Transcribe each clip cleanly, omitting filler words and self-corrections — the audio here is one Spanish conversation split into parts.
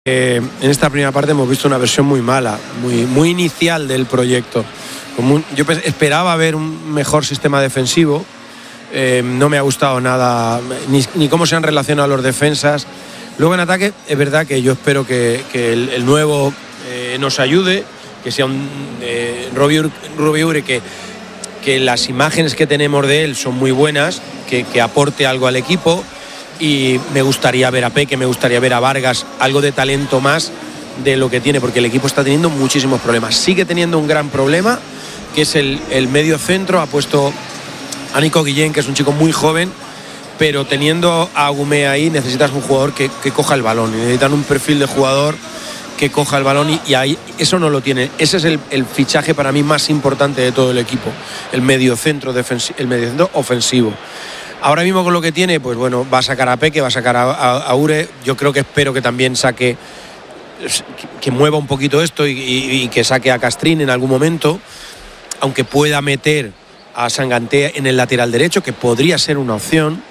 En esta primera parte hemos visto una versión muy mala, muy inicial del proyecto. Yo esperaba ver un mejor sistema defensivo. No me ha gustado nada ni cómo se han relacionado los defensas. Luego en ataque es verdad que yo espero que el nuevo nos ayude, que sea un Robiure que las imágenes que tenemos de él son muy buenas, que aporte algo al equipo. Y me gustaría ver a Peque, me gustaría ver a Vargas, algo de talento más de lo que tiene, porque el equipo está teniendo muchísimos problemas. Sigue teniendo un gran problema, que es el medio centro. Ha puesto a Nico Guillén, que es un chico muy joven, pero teniendo a Agumé ahí necesitas un jugador que coja el balón. Necesitan un perfil de jugador que coja el balón y ahí eso no lo tiene. Ese es el fichaje para mí más importante de todo el equipo, el medio centro ofensivo. Ahora mismo con lo que tiene, pues bueno, va a sacar a Peque, va a sacar a Ure. Yo espero que también saque, que mueva un poquito esto y que saque a Castrín en algún momento, aunque pueda meter a Sanganté en el lateral derecho, que podría ser una opción,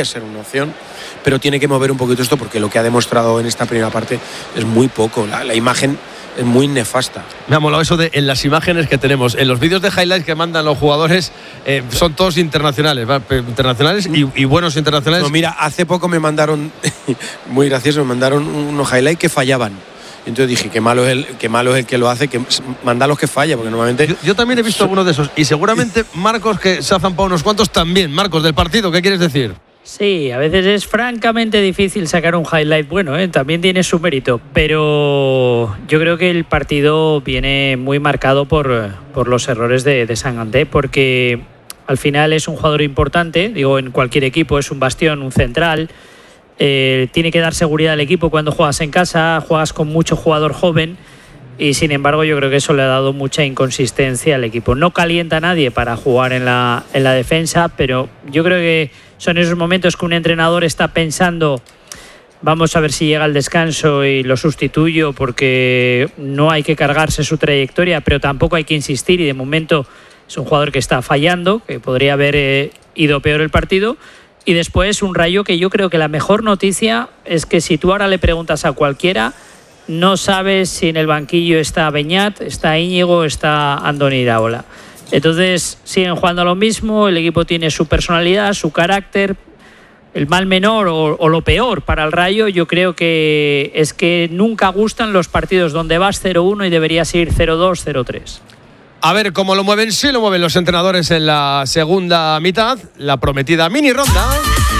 pero tiene que mover un poquito esto, porque lo que ha demostrado en esta primera parte es muy poco. La imagen es muy nefasta. Me ha molado eso de en las imágenes que tenemos. En los vídeos de highlights que mandan los jugadores son todos internacionales, ¿vale? Internacionales y buenos internacionales. No, mira, hace poco me mandaron, muy gracioso, me mandaron unos highlights que fallaban. Entonces dije, qué malo es el que lo hace, que manda los que falla, porque normalmente... Yo también he visto algunos de esos. Y seguramente Marcos, que se ha zampado unos cuantos también. Marcos, del partido, ¿qué quieres decir? Sí, a veces es francamente difícil sacar un highlight bueno, también tiene su mérito, pero yo creo que el partido viene muy marcado por los errores de Sanganté, porque al final es un jugador importante, digo, en cualquier equipo es un bastión, un central, tiene que dar seguridad al equipo cuando juegas en casa, juegas con mucho jugador joven y sin embargo yo creo que eso le ha dado mucha inconsistencia al equipo. No calienta a nadie para jugar en la defensa, pero yo creo que son esos momentos que un entrenador está pensando, vamos a ver si llega el descanso y lo sustituyo, porque no hay que cargarse su trayectoria, pero tampoco hay que insistir, y de momento es un jugador que está fallando, que podría haber ido peor el partido. Y después un Rayo que yo creo que la mejor noticia es que si tú ahora le preguntas a cualquiera, no sabes si en el banquillo está Beñat, está Íñigo, está Andoni Iraola. Entonces siguen jugando a lo mismo, el equipo tiene su personalidad, su carácter. El mal menor o lo peor para el Rayo yo creo que es que nunca gustan los partidos donde vas 0-1 y deberías ir 0-2, 0-3. A ver cómo lo mueven, sí lo mueven los entrenadores en la segunda mitad, la prometida mini ronda.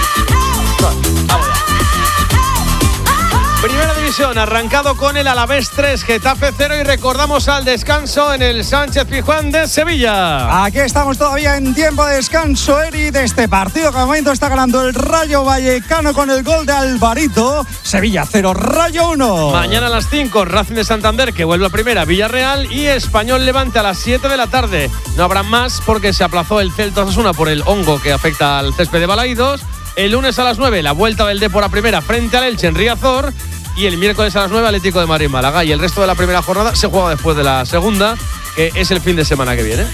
Primera división, arrancado con el Alavés 3, Getafe 0, y recordamos al descanso en el Sánchez-Pizjuán de Sevilla. Aquí estamos todavía en tiempo de descanso, Eri, de este partido que al momento está ganando el Rayo Vallecano con el gol de Alvarito. Sevilla 0, Rayo 1. Mañana a las 5, Racing de Santander, que vuelve a primera, Villarreal, y Español Levante a las 7 de la tarde. No habrá más porque se aplazó el Celta Osasuna por el hongo que afecta al césped de Balaídos. El lunes a las 9, la vuelta del Depor a primera frente al Elche en Riazor. Y el miércoles a las 9, Atlético de Madrid Málaga. Y el resto de la primera jornada se juega después de la segunda, que es el fin de semana que viene.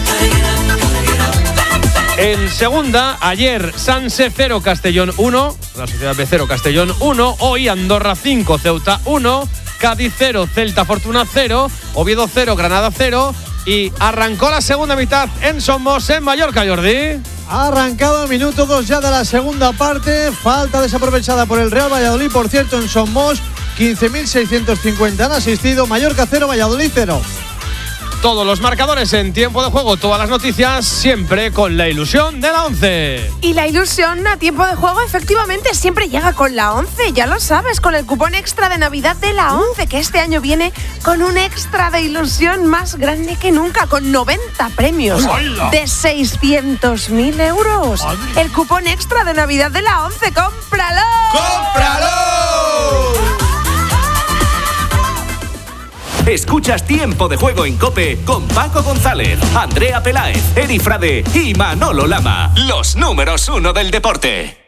En segunda, ayer Sanse 0, Castellón 1, la Sociedad B 0, Castellón 1. Hoy Andorra 5, Ceuta 1, Cádiz 0, Celta Fortuna 0, Oviedo 0, Granada 0. Y arrancó la segunda mitad en Somos, en Mallorca, Jordi. Ha arrancado el minuto 2 ya de la segunda parte. Falta desaprovechada por el Real Valladolid, por cierto, en Somos. 15.650 han asistido. Mallorca 0, Valladolid 0. Todos los marcadores en tiempo de juego, todas las noticias, siempre con la ilusión de la 11. Y la ilusión a tiempo de juego efectivamente siempre llega con la 11, ya lo sabes, con el cupón extra de Navidad de la 11, que este año viene con un extra de ilusión más grande que nunca, con 90 premios de 600.000 euros. El cupón extra de Navidad de la 11, ¡cómpralo! ¡Cómpralo! Escuchas Tiempo de Juego en COPE con Paco González, Andrea Peláez, Eri Frade y Manolo Lama. Los números 1 del deporte.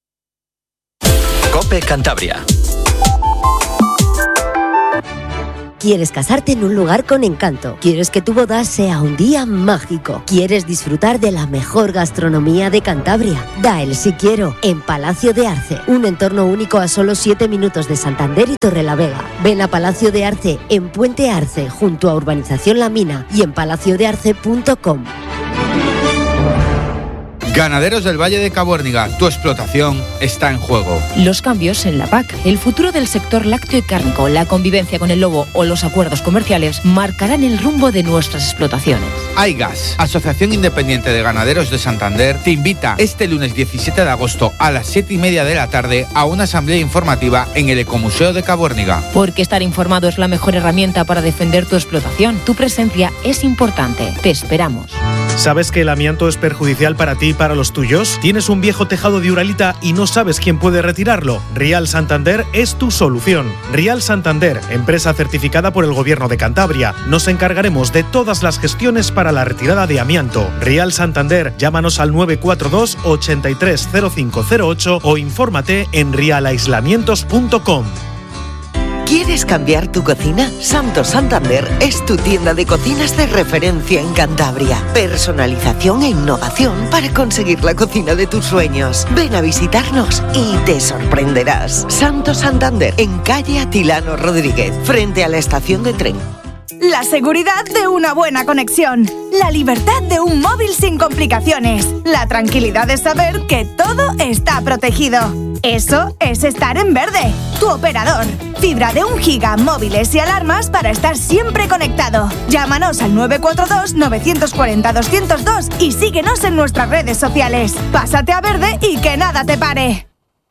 COPE Cantabria. ¿Quieres casarte en un lugar con encanto? ¿Quieres que tu boda sea un día mágico? ¿Quieres disfrutar de la mejor gastronomía de Cantabria? Da el sí quiero en Palacio de Arce, un entorno único a solo 7 minutos de Santander y Torrelavega. Ven a Palacio de Arce en Puente Arce, junto a Urbanización La Mina y en palaciodearce.com. Ganaderos del Valle de Cabuérniga, tu explotación está en juego. Los cambios en la PAC, el futuro del sector lácteo y cárnico, la convivencia con el lobo o los acuerdos comerciales marcarán el rumbo de nuestras explotaciones. AIGAS, Asociación Independiente de Ganaderos de Santander, te invita este lunes 17 de agosto a las 7:30 de la tarde a una asamblea informativa en el Ecomuseo de Cabuérniga. Porque estar informado es la mejor herramienta para defender tu explotación. Tu presencia es importante. Te esperamos. ¿Sabes que el amianto es perjudicial para ti y para los tuyos? ¿Tienes un viejo tejado de Uralita y no sabes quién puede retirarlo? Rial Santander es tu solución. Rial Santander, empresa certificada por el Gobierno de Cantabria. Nos encargaremos de todas las gestiones para la retirada de amianto. Rial Santander, llámanos al 942 830508 o infórmate en rialaislamientos.com. ¿Quieres cambiar tu cocina? Santo Santander es tu tienda de cocinas de referencia en Cantabria. Personalización e innovación para conseguir la cocina de tus sueños. Ven a visitarnos y te sorprenderás. Santo Santander, en calle Atilano Rodríguez, frente a la estación de tren. La seguridad de una buena conexión. La libertad de un móvil sin complicaciones. La tranquilidad de saber que todo está protegido. Eso es estar en verde. Tu operador. Fibra de 1 giga, móviles y alarmas para estar siempre conectado. Llámanos al 942-940-202 y síguenos en nuestras redes sociales. Pásate a verde y que nada te pare.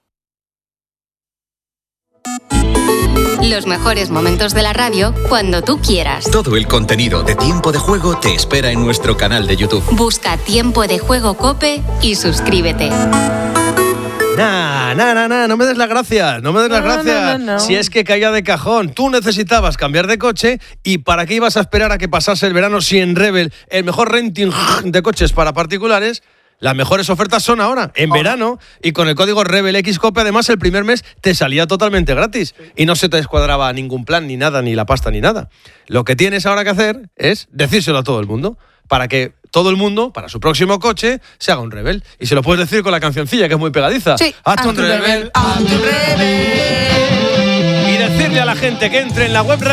Los mejores momentos de la radio cuando tú quieras. Todo el contenido de Tiempo de Juego te espera en nuestro canal de YouTube. Busca Tiempo de Juego COPE y suscríbete. No me des las gracias, no me des las gracias. No. Si es que caía de cajón, tú necesitabas cambiar de coche y ¿para qué ibas a esperar a que pasase el verano si en Rebel, el mejor renting de coches para particulares, las mejores ofertas son ahora, en verano, y con el código RebelXCOPE además el primer mes te salía totalmente gratis y no se te descuadraba ningún plan, ni nada, ni la pasta, ni nada. Lo que tienes ahora que hacer es decírselo a todo el mundo, para que todo el mundo, para su próximo coche, se haga un Rebel. Y se lo puedes decir con la cancioncilla, que es muy pegadiza. Sí, hazte un Rebel, hazte un Rebel. Y decirle a la gente que entre en la web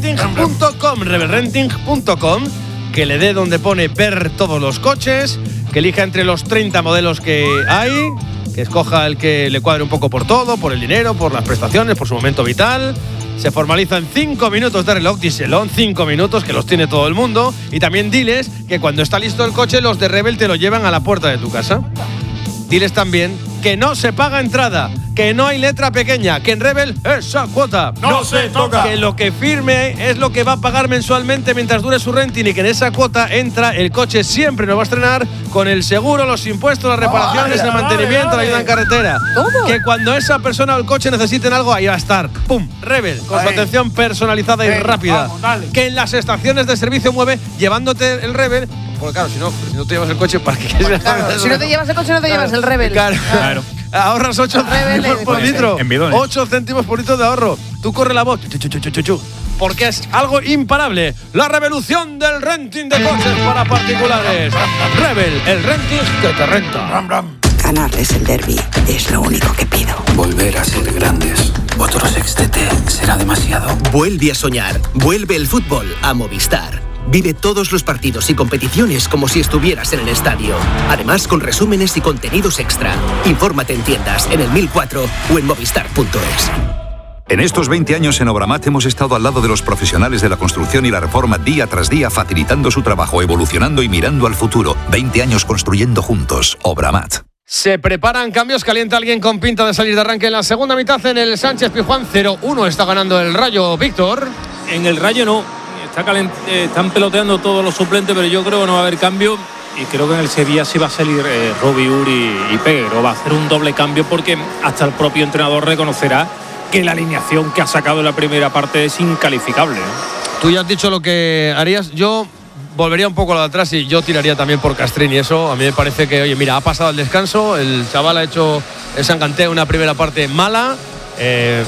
rebelrenting.com, que le dé donde pone ver todos los coches, que elija entre los 30 modelos que hay, que escoja el que le cuadre un poco por todo, por el dinero, por las prestaciones, por su momento vital. Se formaliza en 5 minutos de reloj, díselo, 5 minutos, que los tiene todo el mundo. Y también diles que cuando está listo el coche, los de Rebel te lo llevan a la puerta de tu casa. Diles también que no se paga entrada, que no hay letra pequeña, que en Rebel esa cuota no se toca, que lo que firme es lo que va a pagar mensualmente mientras dure su renting y que en esa cuota entra el coche, siempre nos va a estrenar con el seguro, los impuestos, las reparaciones, el mantenimiento, la ayuda en carretera. ¿Todo? Que cuando esa persona o el coche necesiten algo, ahí va a estar. ¡Pum! Rebel, con su atención personalizada y rápida. Vamos, que en las estaciones de servicio mueve llevando-te el Rebel. Porque claro, si no te llevas el coche, ¿para qué quieres? Claro, si no te llevas el coche, no te llevas el Rebel. Claro. Ahorras 8 céntimos por litro. 8 céntimos por litro de ahorro. Tú corre la voz. Porque es algo imparable. La revolución del renting de coches para particulares. Rebel, el renting que te renta. Ganarles el derbi es lo único que pido. Volver a ser grandes. Otro sextete será demasiado. Vuelve a soñar. Vuelve el fútbol a Movistar. Vive todos los partidos y competiciones como si estuvieras en el estadio. Además, con resúmenes y contenidos extra. Infórmate en tiendas, en el 1004 o en movistar.es. En estos 20 años en Obramat hemos estado al lado de los profesionales de la construcción y la reforma día tras día, facilitando su trabajo, evolucionando y mirando al futuro. 20 años construyendo juntos. Obramat. Se preparan cambios, calienta alguien con pinta de salir de arranque en la segunda mitad en el Sánchez Pizjuán. 0-1 está ganando el Rayo, Víctor. En el Rayo no. Están peloteando todos los suplentes, pero yo creo que no va a haber cambio. Y creo que en el Sevilla sí va a salir Robbie, Uri y Pedro. Va a hacer un doble cambio porque hasta el propio entrenador reconocerá que la alineación que ha sacado en la primera parte es incalificable. Tú ya has dicho lo que harías. Yo volvería un poco a lo de atrás y yo tiraría también por Castrini. Eso a mí me parece que, oye, mira, ha pasado el descanso. El chaval ha hecho el Sanganté una primera parte mala.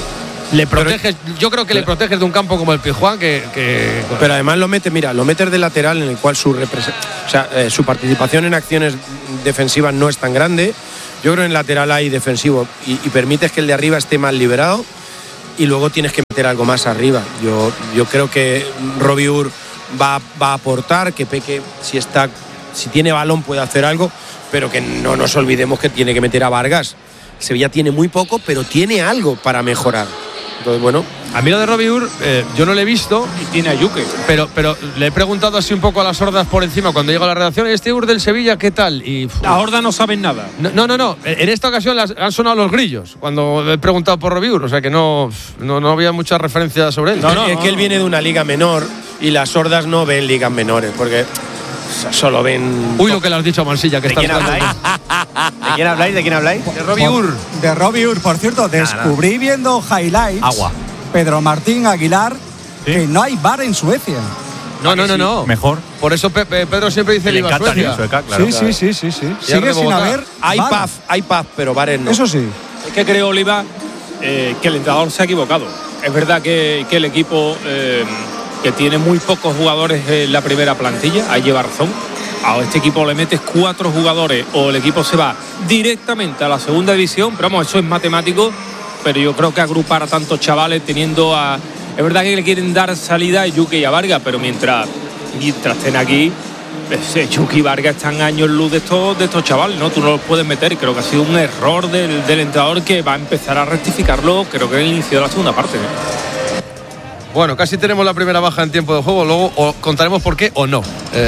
Le proteges, yo creo que le proteges de un campo como el Pizjuán pero además lo metes de lateral, en el cual su participación en acciones defensivas no es tan grande. Yo creo que en lateral hay defensivo y permites que el de arriba esté más liberado y luego tienes que meter algo más arriba. Yo creo que Robbie Ur va a aportar, que Peque si tiene balón puede hacer algo, pero que no nos olvidemos que tiene que meter a Vargas. Sevilla tiene muy poco, pero tiene algo para mejorar. Entonces, bueno. A mí lo de Robbie Ur, yo no lo he visto. Y tiene a Yuke. Pero le he preguntado así un poco a las hordas por encima cuando llego a la redacción. ¿Este Ur del Sevilla qué tal? Y las hordas no saben nada. No. En esta ocasión han sonado los grillos cuando he preguntado por Robbie Ur. O sea que no había muchas referencias sobre él. Es que él viene de una liga menor y las hordas no ven ligas menores porque solo ven. Uy, lo que le has dicho a Mansilla, que ¿De quién habláis? ¿De quién habláis? De Robbie Ur. De Robbie Ur, por cierto, descubrí viendo highlights. Agua. Pedro Martín Aguilar, que no hay VAR en Suecia. No. Mejor. Por eso Pedro siempre dice que iba a Suecia. Sueca, claro. Sí. Sigue sin haber. Hay PAF, pero VAR no. Eso sí. Es que creo, Oliva, que el entrenador se ha equivocado. Es verdad que el equipo, que tiene muy pocos jugadores en la primera plantilla, ahí lleva razón. A este equipo le metes 4 jugadores o el equipo se va directamente a la segunda división, pero vamos, eso es matemático. Pero yo creo que agrupar a tantos chavales teniendo a... Es verdad que le quieren dar salida a Yuke y a Vargas, pero mientras estén aquí, Yuke y Vargas están años luz de estos chavales, ¿no? Tú no los puedes meter, y creo que ha sido un error del entrenador que va a empezar a rectificarlo, creo que en el inicio de la segunda parte, ¿no? Bueno, casi tenemos la primera baja en tiempo de juego, luego contaremos por qué o no.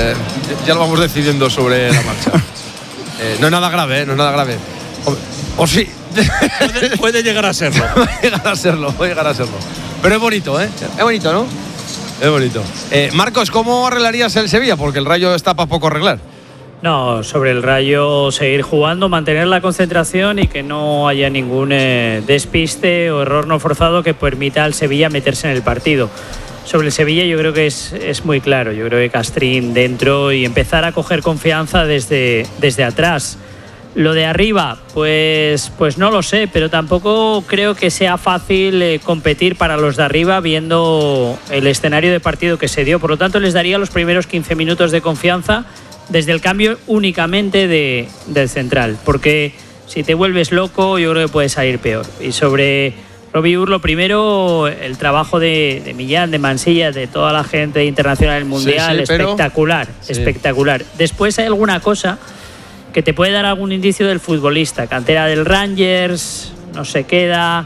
Ya lo vamos decidiendo sobre la marcha. No es nada grave, no es nada grave. O sí. Puede llegar a serlo. puede llegar a serlo. Pero es bonito, ¿eh? Es bonito, ¿no? Es bonito. Marcos, ¿cómo arreglarías el Sevilla? Porque el Rayo está para poco arreglar. No, sobre el Rayo seguir jugando, mantener la concentración y que no haya ningún despiste o error no forzado que permita al Sevilla meterse en el partido. Sobre el Sevilla yo creo que es muy claro. Yo creo que Castrín dentro y empezar a coger confianza desde atrás. Lo de arriba, pues no lo sé, pero tampoco creo que sea fácil competir para los de arriba viendo el escenario de partido que se dio. Por lo tanto, les daría los primeros 15 minutos de confianza desde el cambio únicamente del central, porque si te vuelves loco yo creo que puede salir peor. Y sobre Robbie Ur, lo primero, el trabajo de Millán, de Mansilla, de toda la gente internacional del Mundial, espectacular. Después hay alguna cosa que te puede dar algún indicio del futbolista. Cantera del Rangers, no se queda,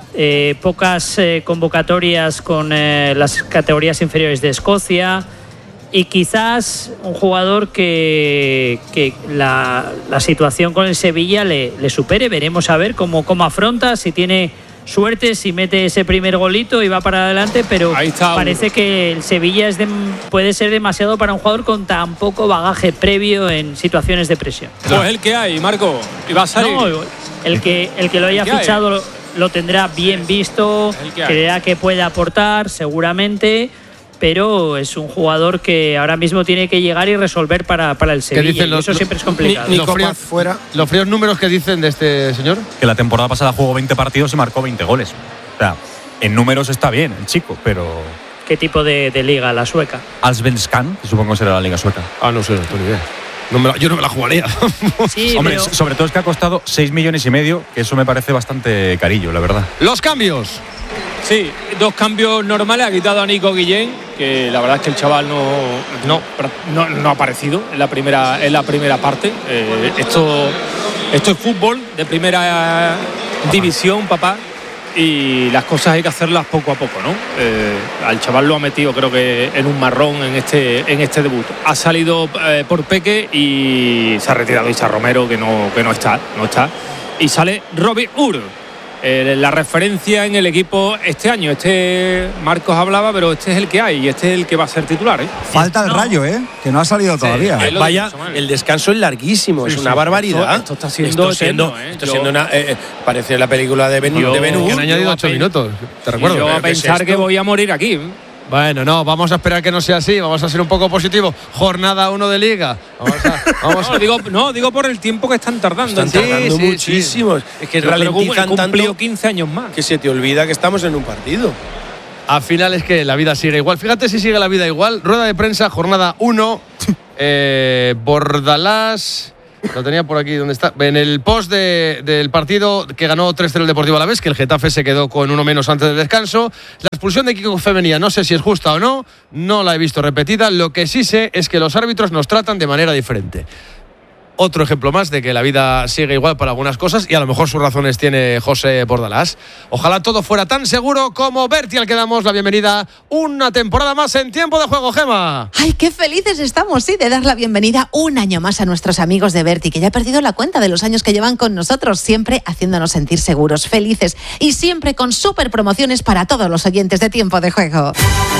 pocas convocatorias con las categorías inferiores de Escocia y quizás un jugador que la situación con el Sevilla le supere. Veremos a ver cómo afronta, si tiene suerte, si mete ese primer golito y va para adelante, pero parece que el Sevilla puede ser demasiado para un jugador con tan poco bagaje previo en situaciones de presión. Pues el que hay, Marco, y va a salir. No, el que lo haya fichado lo tendrá bien visto, creerá que puede aportar seguramente, pero es un jugador que ahora mismo tiene que llegar y resolver para el Sevilla, y eso siempre es complicado. Los fríos números que dicen de este señor. Que la temporada pasada jugó 20 partidos y marcó 20 goles. O sea, en números está bien el chico, pero... ¿Qué tipo de liga? ¿La sueca? Allsvenskan, que supongo que será la liga sueca. No sé, no tengo ni idea. Yo no me la jugaría. Sí, hombre, sobre todo es que ha costado 6,5 millones, que eso me parece bastante carillo, la verdad. Los cambios. Sí, 2 cambios normales. Ha quitado a Nico Guillén, que la verdad es que el chaval no ha aparecido en la primera parte. Esto es fútbol de primera división, papá, y las cosas hay que hacerlas poco a poco, ¿no? Al chaval lo ha metido, creo que en un marrón en este debut. Ha salido por Peque y se ha retirado Isa Romero, que no está. Y sale Robbie Ur. La referencia en el equipo este año. Marcos hablaba, pero este es el que hay y este es el que va a ser titular. Falta el Rayo, que no ha salido todavía. Vaya, el descanso es larguísimo, es una barbaridad. Esto está siendo una parece la película de Ben Hur. Que han añadido 8 minutos, te recuerdo. Yo a pensar que voy a morir aquí. Bueno, no, vamos a esperar que no sea así, vamos a ser un poco positivos. Jornada 1 de Liga. Digo por el tiempo que están tardando. Están tardando muchísimo. Es que ralentizan tanto 15 años más. Que se te olvida que estamos en un partido. Al final es que la vida sigue igual. Fíjate si sigue la vida igual. Rueda de prensa, jornada 1. Bordalás. Lo tenía por aquí, ¿dónde está? En el post del partido que ganó 3-0 el Deportivo Alavés, que el Getafe se quedó con uno menos antes del descanso. La expulsión de Kiko Femenía, no sé si es justa o no, no la he visto repetida. Lo que sí sé es que los árbitros nos tratan de manera diferente. Otro ejemplo más de que la vida sigue igual para algunas cosas y a lo mejor sus razones tiene José Bordalás. Ojalá todo fuera tan seguro como Berti, al que damos la bienvenida una temporada más en Tiempo de Juego, Gema. Ay, qué felices estamos, sí, de dar la bienvenida un año más a nuestros amigos de Berti, que ya ha perdido la cuenta de los años que llevan con nosotros, siempre haciéndonos sentir seguros, felices y siempre con súper promociones para todos los oyentes de Tiempo de Juego.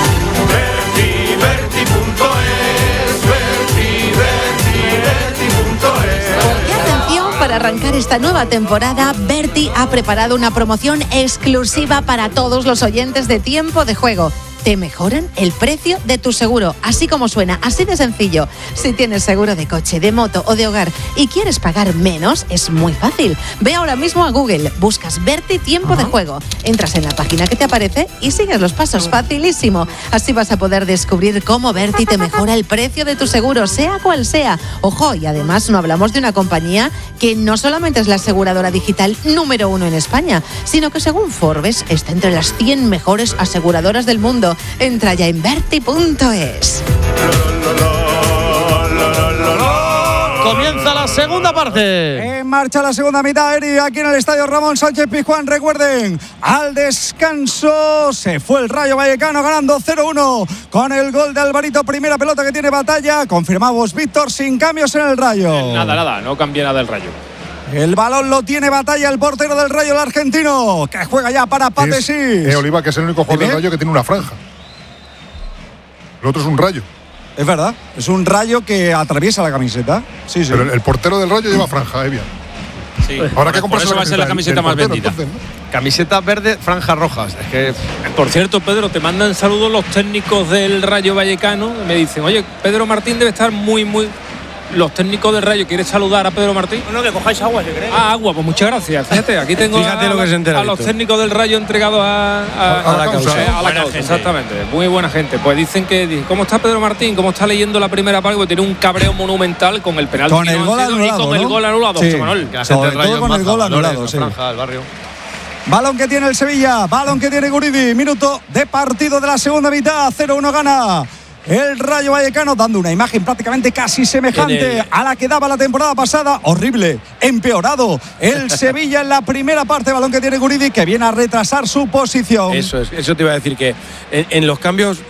Para arrancar esta nueva temporada, Berti ha preparado una promoción exclusiva para todos los oyentes de Tiempo de Juego. Te mejoran el precio de tu seguro, así como suena, así de sencillo. Si tienes seguro de coche, de moto o de hogar y quieres pagar menos, es muy fácil. Ve ahora mismo a Google, buscas Berti Tiempo de Juego, entras en la página que te aparece y sigues los pasos, facilísimo. Así vas a poder descubrir cómo Berti te mejora el precio de tu seguro, sea cual sea. Ojo, y además no hablamos de una compañía que no solamente es la aseguradora digital número 1 en España, sino que según Forbes está entre las 100 mejores aseguradoras del mundo. Entra ya en Berti.es. Comienza la segunda parte. En marcha la segunda mitad, Eri, aquí en el estadio Ramón Sánchez Pizjuán. Recuerden, al descanso se fue el Rayo Vallecano ganando 0-1 con el gol de Alvarito. Primera pelota que tiene Batalla. Confirmamos, Víctor, sin cambios en el Rayo. Nada, no cambia nada el Rayo. El balón lo tiene Batalla, el portero del Rayo, el argentino, que juega ya para Patesís. Oliva, que es el único jugador del Rayo que tiene una franja. El otro es un rayo. Es verdad, es un rayo que atraviesa la camiseta. Sí. Pero el portero del Rayo lleva franja, bien. Sí. Ahora que compras, eso va a ser la camiseta más vendida. Entonces, ¿no? Camiseta verde, franjas rojas. Es que... Por cierto, Pedro, te mandan saludos los técnicos del Rayo Vallecano. Me dicen, oye, Pedro Martín debe estar muy... Los técnicos del Rayo, ¿quieres saludar a Pedro Martín? No, que cojáis agua, si queréis. Agua, pues muchas gracias. Fíjate, aquí tengo a los técnicos del Rayo entregados a la causa. Exactamente, muy buena gente. Pues dicen que, ¿cómo está Pedro Martín? ¿Cómo está leyendo la primera parte? Porque tiene un cabreo monumental con el penalti. Con el gol anulado, y con el gol anulado, sí. Manuel. Sobre todo con el gol anulado, sí. Franja del barrio. Balón que tiene el Sevilla, balón que tiene Guridi. Minuto de partido de la segunda mitad, 0-1 gana el Rayo Vallecano, dando una imagen prácticamente casi semejante a la que daba la temporada pasada. Horrible, empeorado el Sevilla en la primera parte. Balón que tiene Guridi, que viene a retrasar su posición. Eso te iba a decir, que en los cambios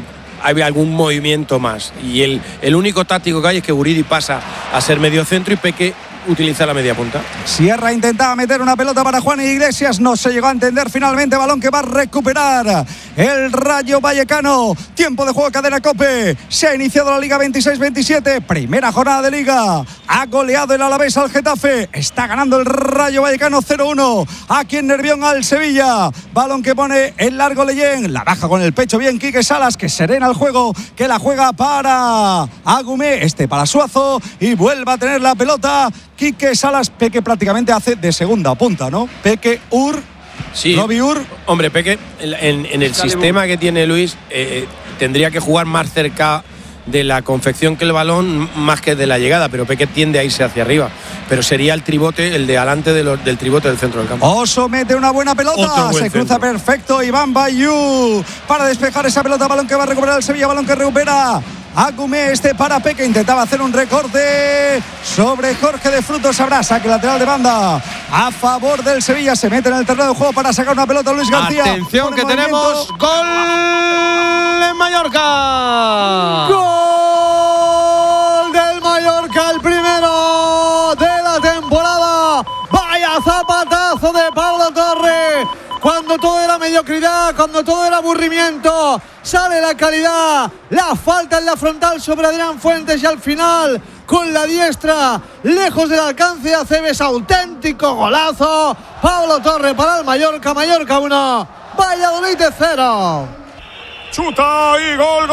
hay algún movimiento más. Y el único táctico que hay es que Guridi pasa a ser medio centro y Peque utiliza la media punta. Sierra intentaba meter una pelota para Juan Iglesias, no se llegó a entender finalmente. Balón que va a recuperar el Rayo Vallecano. Tiempo de juego, cadena COPE. Se ha iniciado la Liga 26-27, primera jornada de Liga. Ha goleado el Alavés al Getafe. Está ganando el Rayo Vallecano 0-1 aquí en Nervión al Sevilla. Balón que pone el largo Leyen, la baja con el pecho bien Quique Salas, que serena el juego, que la juega para Agumé, para Suazo, y vuelve a tener la pelota Quique Salas. Peque prácticamente hace de segunda punta, ¿no? Peque, sí. Robbie Hombre, Peque, en el sistema que tiene Luis, tendría que jugar más cerca de la confección que el balón, más que de la llegada, pero Peque tiende a irse hacia arriba. Pero sería el tribote, el de adelante del tribote del centro del campo. Oso mete una buena pelota, se cruza perfecto Iván Bayú para despejar esa pelota. Balón que va a recuperar el Sevilla, balón que recupera Agumé, para Peque, intentaba hacer un recorte sobre Jorge de Frutos. Habrá saque lateral de banda a favor del Sevilla. Se mete en el terreno de juego para sacar una pelota Luis García. Atención que tenemos gol en Mallorca. Gol del Mallorca, el primero de la temporada. Vaya zapatazo de Pablo Torre. Cuando todo era mediocridad, cuando todo era aburrimiento, sale la calidad, la falta en la frontal sobre Adrián Fuentes y al final, con la diestra, lejos del alcance de Aceves, auténtico golazo. Pablo Torre para el Mallorca, Mallorca 1, Valladolid 0. chuta y gol.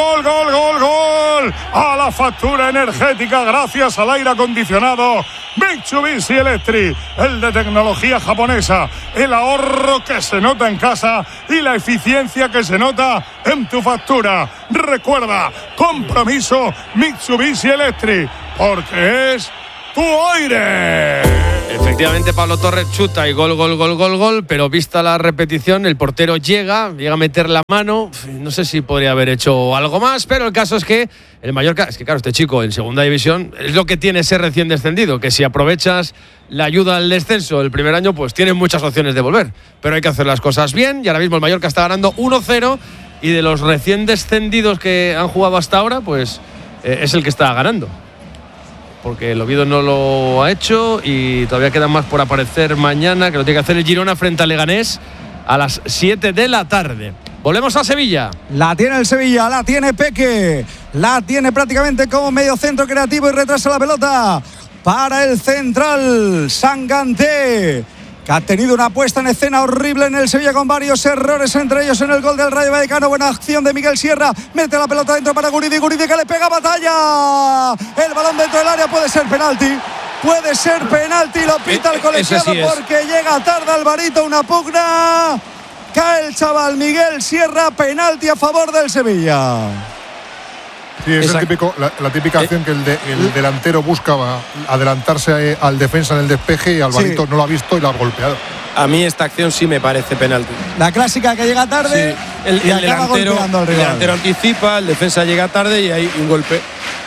A la factura energética gracias al aire acondicionado Mitsubishi Electric, el de tecnología japonesa, el ahorro que se nota en casa y la eficiencia que se nota en tu factura. Recuerda, compromiso Mitsubishi Electric, porque es tu aire. Efectivamente, Pablo Torre chuta y gol, pero vista la repetición, el portero llega a meter la mano. No sé si podría haber hecho algo más, pero el caso es que el Mallorca, es que claro, este chico en segunda división es lo que tiene ser recién descendido, que si aprovechas la ayuda al descenso el primer año, pues tienes muchas opciones de volver, pero hay que hacer las cosas bien, y ahora mismo el Mallorca está ganando 1-0, y de los recién descendidos que han jugado hasta ahora, pues es el que está ganando, porque el Oviedo no lo ha hecho y todavía quedan más por aparecer mañana, que lo tiene que hacer el Girona frente al Leganés a las 7 de la tarde. Volvemos a Sevilla. La tiene el Sevilla, la tiene Peque, la tiene prácticamente como medio centro creativo y retrasa la pelota para el central Sanganté, que ha tenido una puesta en escena horrible en el Sevilla con varios errores, entre ellos en el gol del Rayo Vallecano. Buena acción de Miguel Sierra, mete la pelota dentro para Guridi que le pega Batalla, el balón dentro del área, puede ser penalti, lo pita el colegiado porque llega tarde Alvarito, una pugna, cae el chaval Miguel Sierra, penalti a favor del Sevilla. Sí, es la típica acción que el delantero buscaba adelantarse al defensa en el despeje y Alvarito no lo ha visto y lo ha golpeado. A mí esta acción sí me parece penalti. La clásica que llega tarde, sí, el delantero anticipa, el defensa llega tarde y hay un golpe.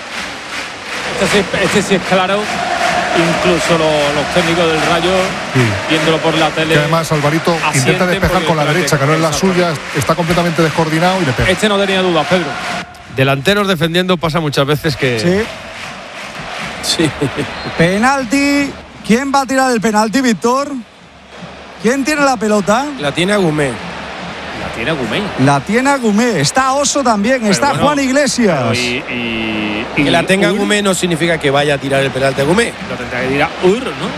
Este sí es claro. Incluso los técnicos del Rayo, viéndolo por la tele. Que además Alvarito intenta despejar con la derecha, que no es la suya, está completamente descoordinado y le pega. Este no tenía dudas, Pedro. Delanteros defendiendo pasa muchas veces que... Sí. Penalti. ¿Quién va a tirar el penalti, Víctor? ¿Quién tiene la pelota? La tiene Agumé. La tiene Agumé. Está Oso también, pero está Juan Iglesias. Y que la tenga Agumé no significa que vaya a tirar el penalti Agumé. Lo tendrá que tirar ¿no?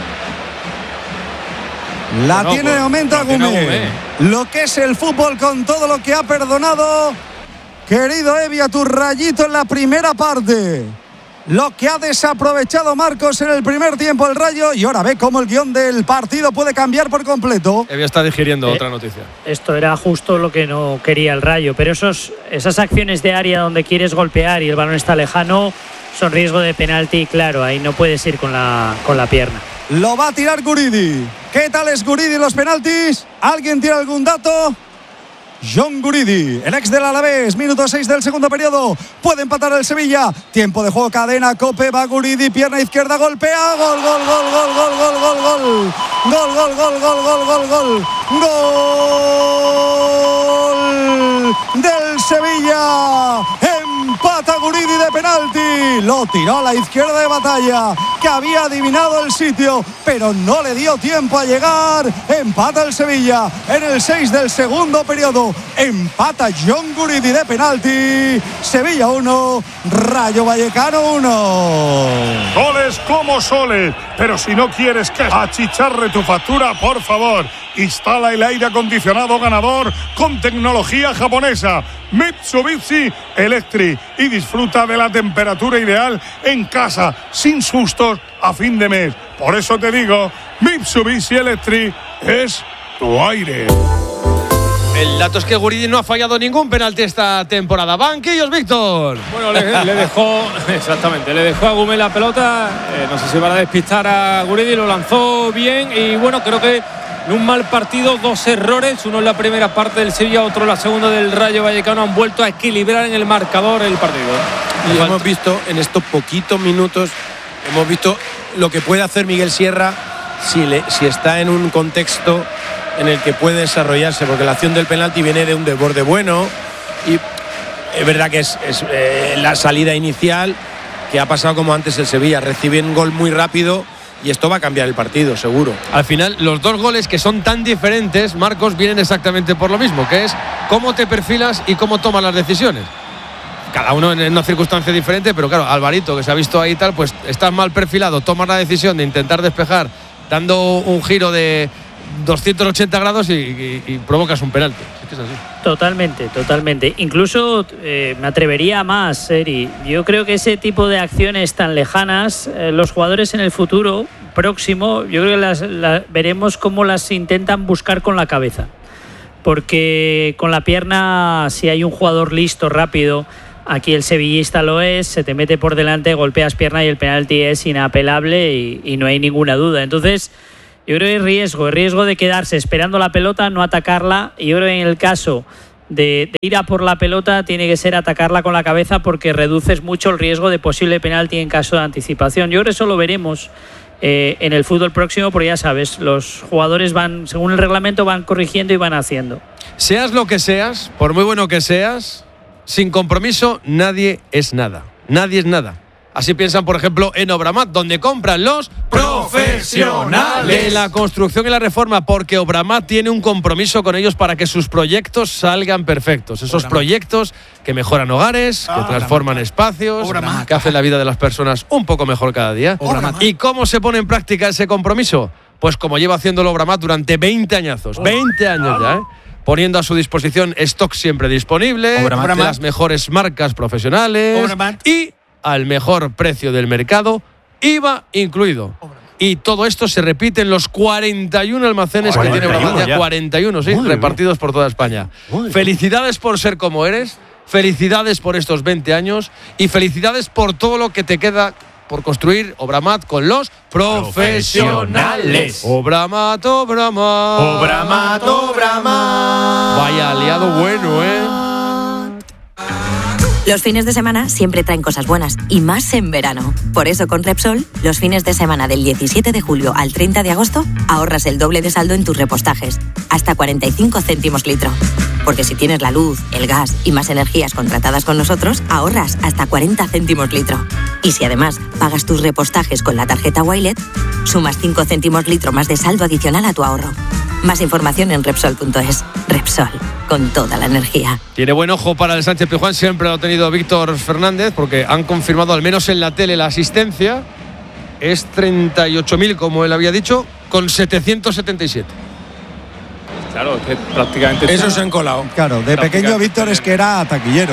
La tiene de momento Agumé. Lo que es el fútbol con todo lo que ha perdonado. Querido Evi, a tu Rayito en la primera parte. Lo que ha desaprovechado Marcos en el primer tiempo el Rayo, y ahora ve cómo el guión del partido puede cambiar por completo. Evi está digiriendo otra noticia. Esto era justo lo que no quería el Rayo, pero esas acciones de área donde quieres golpear y el balón está lejano son riesgo de penalti, claro, ahí no puedes ir con la pierna. Lo va a tirar Guridi. ¿Qué tal es Guridi en los penaltis? ¿Alguien tiene algún dato? John Guridi, el ex del Alavés, minuto 6 del segundo periodo, puede empatar el Sevilla, tiempo de juego, cadena, Cope, va Guridi, pierna izquierda, golpea, gol del Sevilla, empata Guridi de penalti, lo tiró a la izquierda de Batalla, que había adivinado el sitio, pero no le dio tiempo a llegar, empata el Sevilla en el 6 del segundo periodo, empata John Guridi de penalti, Sevilla 1, Rayo Vallecano 1. Soles como soles, pero si no quieres que achicharre tu factura, por favor, instala el aire acondicionado ganador con tecnología japonesa Mitsubishi Electric y disfruta de la temperatura ideal en casa, sin sustos a fin de mes. Por eso te digo, Mitsubishi Electric es tu aire. El dato es que Guridi no ha fallado ningún penalti esta temporada. Banquillos, Víctor. Bueno, le dejó a Agumé la pelota. No sé si van a despistar a Guridi, lo lanzó bien y bueno, creo que en un mal partido, 2 errores, uno en la primera parte del Sevilla, otro en la segunda del Rayo Vallecano, han vuelto a equilibrar en el marcador el partido. Y hemos visto en estos poquitos minutos, hemos visto lo que puede hacer Miguel Sierra si está en un contexto en el que puede desarrollarse, porque la acción del penalti viene de un desborde bueno y es verdad que es la salida inicial que ha pasado como antes el Sevilla, recibe un gol muy rápido y esto va a cambiar el partido, seguro. Al final, los dos goles que son tan diferentes, Marcos, vienen exactamente por lo mismo, que es cómo te perfilas y cómo tomas las decisiones. Cada uno en una circunstancia diferente, pero claro, Alvarito, que se ha visto ahí y tal, pues estás mal perfilado, tomas la decisión de intentar despejar dando un giro de 280 grados y provocas un penalti. que es así. Totalmente. Incluso me atrevería más, Eri. Yo creo que ese tipo de acciones tan lejanas, los jugadores en el futuro próximo, yo creo que veremos cómo las intentan buscar con la cabeza. Porque con la pierna, si hay un jugador listo, rápido, aquí el sevillista lo es, se te mete por delante, golpeas pierna y el penalti es inapelable y no hay ninguna duda. Entonces, yo creo que hay riesgo de quedarse esperando la pelota, no atacarla. Y yo creo que en el caso de ir a por la pelota tiene que ser atacarla con la cabeza, porque reduces mucho el riesgo de posible penalti en caso de anticipación. Yo creo que eso lo veremos en el fútbol próximo, porque ya sabes, los jugadores van, según el reglamento, van corrigiendo y van haciendo. Seas lo que seas, por muy bueno que seas, sin compromiso nadie es nada. Nadie es nada. Así piensan, por ejemplo, en Obramat, donde compran los profesionales de la construcción y la reforma, porque Obramat tiene un compromiso con ellos para que sus proyectos salgan perfectos. Esos proyectos que mejoran hogares, que transforman espacios, que hacen la vida de las personas un poco mejor cada día. ¿Y cómo se pone en práctica ese compromiso? Pues como lleva haciéndolo Obramat durante 20 añazos. 20 años ya, poniendo a su disposición stock siempre disponible, de las mejores marcas profesionales y al mejor precio del mercado, IVA incluido. Y todo esto se repite en los 41 almacenes que tiene Obramat, ya 41, sí, repartidos por toda España. Felicidades por ser como eres, felicidades por estos 20 años y felicidades por todo lo que te queda por construir Obramat con los profesionales. Obramat. Vaya aliado bueno, Los fines de semana siempre traen cosas buenas, y más en verano. Por eso con Repsol, los fines de semana del 17 de julio al 30 de agosto, ahorras el doble de saldo en tus repostajes, hasta 45 céntimos litro. Porque si tienes la luz, el gas y más energías contratadas con nosotros, ahorras hasta 40 céntimos litro. Y si además pagas tus repostajes con la tarjeta Wilet, sumas 5 céntimos litro más de saldo adicional a tu ahorro. Más información en Repsol.es. Repsol, con toda la energía. Tiene buen ojo para el Sánchez-Pizjuán, siempre lo ha tenido Víctor Fernández, porque han confirmado, al menos en la tele, la asistencia. Es 38.000, como él había dicho, con 777. Claro, es que prácticamente... Eso se han colado. Claro, de pequeño Víctor es que era taquillero.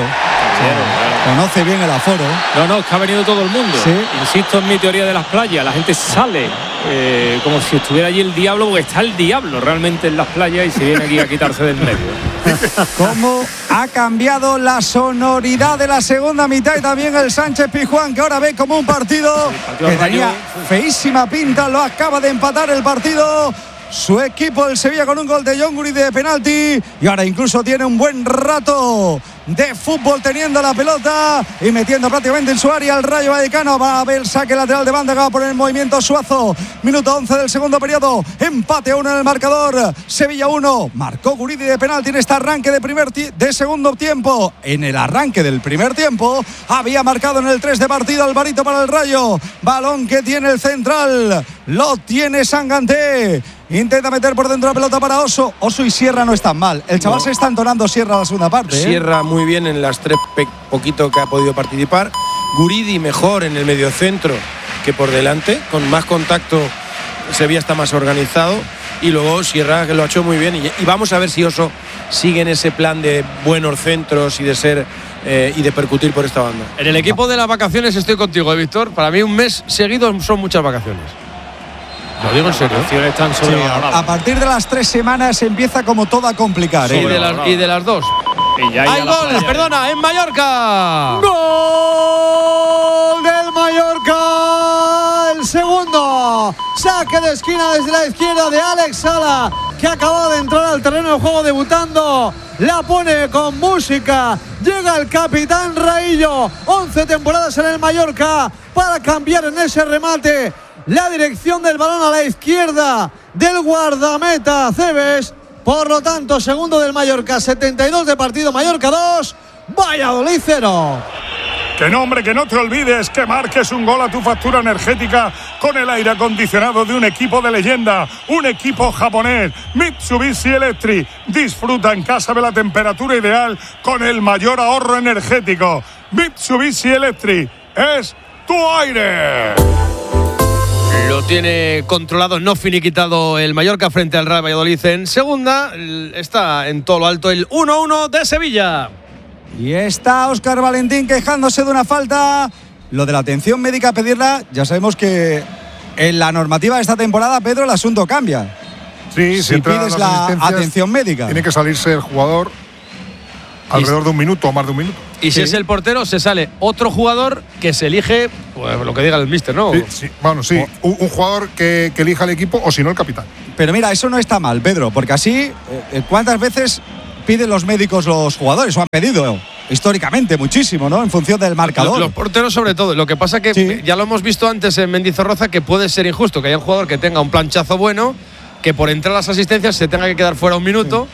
Conoce bien el aforo. No, es que ha venido todo el mundo. ¿Sí? Insisto en mi teoría de las playas. La gente sale como si estuviera allí el diablo, porque está el diablo realmente en las playas y se viene aquí a quitarse del medio. ¿Cómo ha cambiado la sonoridad de la segunda mitad? Y también el Sánchez-Pizjuán, que ahora ve como un partido que tenía feísima pinta. Lo acaba de empatar el partido su equipo, el Sevilla, con un gol de John Guri de penalti, y ahora incluso tiene un buen rato de fútbol teniendo la pelota y metiendo prácticamente en su área el Rayo Vallecano. Va a haber saque lateral de banda, acaba por el movimiento Suazo. Minuto 11 del segundo periodo, empate 1 en el marcador. Sevilla 1, marcó Guridi de penalti en este arranque de segundo tiempo. En el arranque del primer tiempo había marcado en el 3 de partido Alvarito para el Rayo. Balón que tiene el central, lo tiene Sanganté. Intenta meter por dentro la pelota para Oso. Oso y Sierra no están mal. El chaval se está entonando Sierra a la segunda parte. Sierra muy bien en las tres poquito que ha podido participar. Guridi mejor en el mediocentro que por delante, con más contacto. Sevilla está más organizado. Y luego Sierra, que lo ha hecho muy bien. Y vamos a ver si Oso sigue en ese plan de buenos centros y de ser y de percutir por esta banda. En el equipo de las vacaciones estoy contigo, Víctor. Para mí un mes seguido son muchas vacaciones. Lo digo en serio. Sí, a partir de las 3 semanas empieza como todo a complicar. Sí, y de las 2. ¡Hay gol! ¡Perdona! ¡En Mallorca! ¡Gol del Mallorca! El segundo. Saque de esquina desde la izquierda de Alex Sala, que acaba de entrar al terreno de juego debutando. La pone con música. Llega el capitán Raillo. 11 temporadas en el Mallorca para cambiar en ese remate la dirección del balón a la izquierda del guardameta Cebes. Por lo tanto, segundo del Mallorca, 72 de partido, Mallorca 2, Valladolid 0. Que no, hombre, que no te olvides que marques un gol a tu factura energética con el aire acondicionado de un equipo de leyenda, un equipo japonés, Mitsubishi Electric. Disfruta en casa de la temperatura ideal con el mayor ahorro energético. Mitsubishi Electric es tu aire. Lo tiene controlado, no finiquitado el Mallorca frente al Real Valladolid en segunda. Está en todo lo alto el 1-1 de Sevilla. Y está Óscar Valentín quejándose de una falta. Lo de la atención médica, pedirla, ya sabemos que en la normativa de esta temporada, Pedro, el asunto cambia. Sí, si pides la atención médica. Tiene que salirse el jugador alrededor de un minuto o más de un minuto. Y si es el portero, se sale otro jugador que se elige, pues, lo que diga el míster, ¿no? Sí. Bueno, sí, un jugador que elija el equipo o si no el capitán. Pero mira, eso no está mal, Pedro, porque así, ¿cuántas veces piden los médicos los jugadores? O han pedido históricamente muchísimo, ¿no? En función del marcador. Los porteros sobre todo. Lo que pasa que ya lo hemos visto antes en Mendizorroza, que puede ser injusto que haya un jugador que tenga un planchazo bueno, que por entrar a las asistencias se tenga que quedar fuera un minuto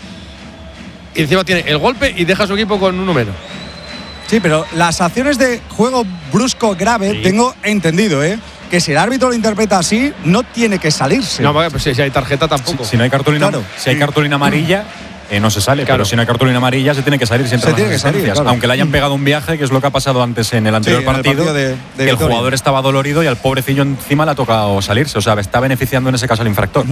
y encima tiene el golpe y deja a su equipo con uno menos. Sí, pero las acciones de juego brusco grave, tengo entendido, que si el árbitro lo interpreta así, no tiene que salirse. No, pues si hay tarjeta tampoco. Si no hay cartulina, si hay cartulina amarilla, no se sale. Claro. Pero si no hay cartulina amarilla, se tiene que salir siempre. Claro. Aunque le hayan pegado un viaje, que es lo que ha pasado antes en el anterior partido, de que el jugador estaba dolorido y al pobrecillo encima le ha tocado salirse. O sea, está beneficiando en ese caso al infractor.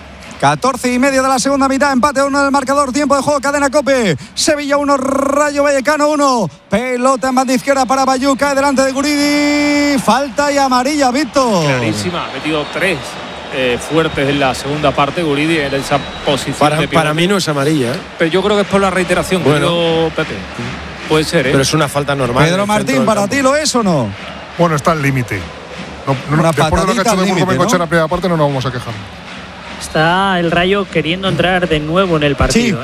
14:30 de la segunda mitad, empate 1 en el marcador, tiempo de juego, cadena COPE. Sevilla 1, Rayo Vallecano 1. Pelota en banda izquierda para Bayú, cae delante de Guridi. Falta y amarilla, Víctor. Clarísima, ha metido 3 fuertes en la segunda parte, Guridi en esa posición. Para mí no es amarilla. Pero yo creo que es por la reiteración, creo, Pepe. Puede ser, Pero es una falta normal. Pedro Martín, ¿para ti lo es o no? Bueno, está al límite. Después de lo que ha hecho de Burgos en la primera parte, no nos vamos a quejar. Está el Rayo queriendo entrar de nuevo en el partido.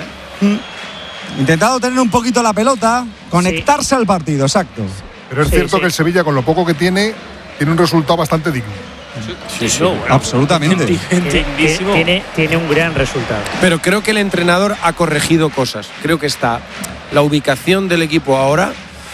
Intentado tener un poquito la pelota, conectarse al partido, exacto. Pero es cierto que el Sevilla, con lo poco que tiene un resultado bastante digno. Absolutamente. Tiene un gran resultado. Pero creo que el entrenador ha corregido cosas. Creo que la ubicación del equipo ahora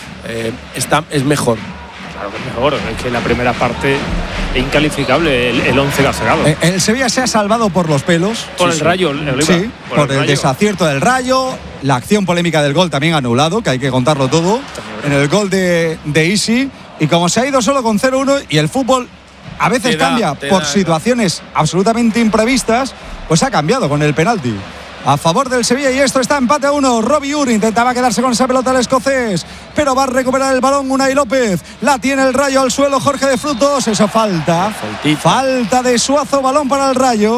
es mejor. Claro que es mejor, es que la primera parte es incalificable el 11 que ha sacado. El Sevilla se ha salvado por los pelos. Por el Rayo, por el desacierto del Rayo, la acción polémica del gol también anulado, que hay que contarlo todo, en el gol de Isi, y como se ha ido solo con 0-1 y el fútbol a veces cambia por situaciones absolutamente imprevistas, pues ha cambiado con el penalti a favor del Sevilla y esto está empate a 1. Robbie Uri intentaba quedarse con esa pelota al escocés, pero va a recuperar el balón Unai López. La tiene el Rayo al suelo, Jorge de Frutos. Eso falta. Falta de Suazo, balón para el Rayo.